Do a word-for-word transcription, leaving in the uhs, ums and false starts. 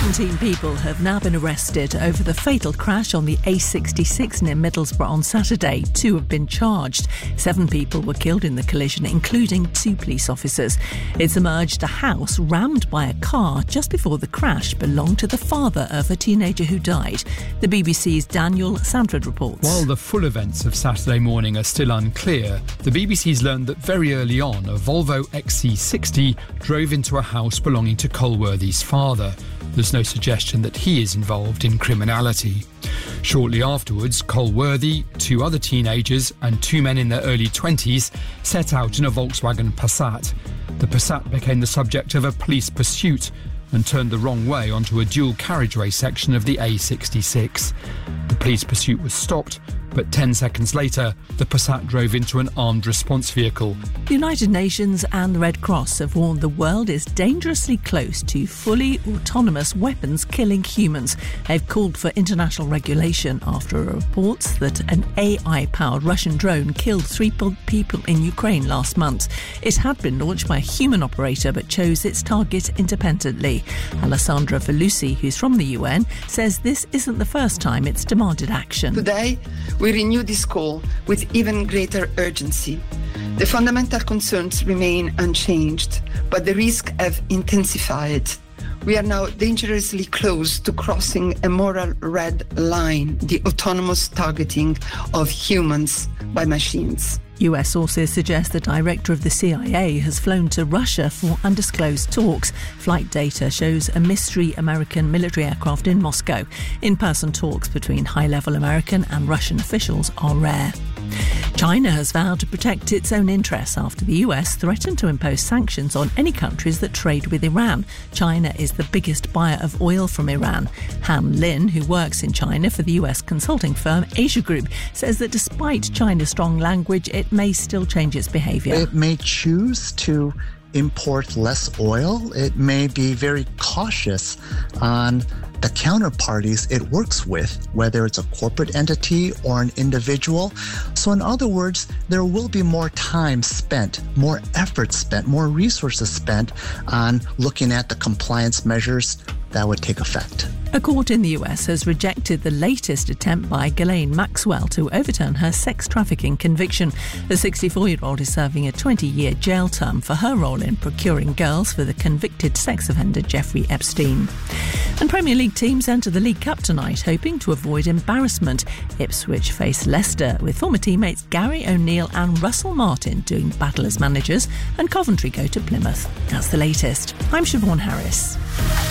seventeen people have now been arrested over the fatal crash on the A sixty-six near Middlesbrough on Saturday. Two have been charged. Seven people were killed in the collision, including two police officers. It's emerged a house rammed by a car just before the crash belonged to the father of a teenager who died. The B B C's Daniel Sandford reports. While the full events of Saturday morning are still unclear, the B B C's learned that very early on a Volvo X C sixty drove into a house belonging to Colworthy's father. There's no suggestion that he is involved in criminality. Shortly afterwards, Colworthy, two other teenagers and two men in their early twenties set out in a Volkswagen Passat. The Passat became the subject of a police pursuit and turned the wrong way onto a dual carriageway section of the A sixty-six. The police pursuit was stopped, but ten seconds later, the Passat drove into an armed response vehicle. The United Nations and the Red Cross have warned the world is dangerously close to fully autonomous weapons killing humans. They've called for international regulation after reports that an A I-powered Russian drone killed three people in Ukraine last month. It had been launched by a human operator but chose its target independently. Alessandra Velusi, who's from the U N, says this isn't the first time it's demanded action. Today, we renew this call with even greater urgency. The fundamental concerns remain unchanged, but the risks have intensified. We are now dangerously close to crossing a moral red line, the autonomous targeting of humans by machines. U S sources suggest the director of the C I A has flown to Russia for undisclosed talks. Flight data shows a mystery American military aircraft in Moscow. In-person talks between high-level American and Russian officials are rare. China has vowed to protect its own interests after the U S threatened to impose sanctions on any countries that trade with Iran. China is the biggest buyer of oil from Iran. Han Lin, who works in China for the U S consulting firm Asia Group, says that despite China's strong language, it may still change its behaviour. It may choose to import less oil. It may be very cautious on the counterparties it works with, whether it's a corporate entity or an individual. So in other words, there will be more time spent, more effort spent, more resources spent on looking at the compliance measures that would take effect. A court in the U S has rejected the latest attempt by Ghislaine Maxwell to overturn her sex trafficking conviction. The sixty-four-year-old is serving a twenty-year jail term for her role in procuring girls for the convicted sex offender Jeffrey Epstein. And Premier League teams enter the League Cup tonight, hoping to avoid embarrassment. Ipswich face Leicester, with former teammates Gary O'Neill and Russell Martin doing battle as managers, and Coventry go to Plymouth. That's the latest. I'm Siobhan Harris.